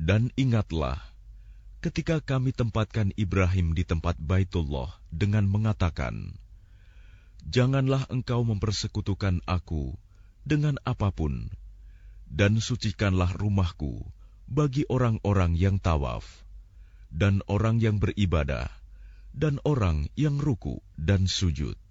Dan ingatlah, ketika kami tempatkan Ibrahim di tempat Baitullah dengan mengatakan, "Janganlah engkau mempersekutukan aku dengan apapun, dan sucikanlah rumahku bagi orang-orang yang tawaf, dan orang yang beribadah, dan orang yang ruku dan sujud."